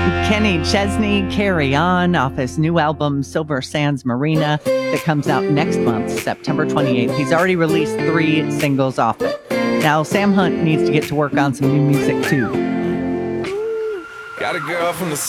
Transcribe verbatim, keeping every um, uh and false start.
Kenny Chesney, Carry On, off his new album, Silver Sands Marina, that comes out next month, September twenty-eighth. He's already released three singles off it. Now, Sam Hunt needs to get to work on some new music, too. Got a girl from the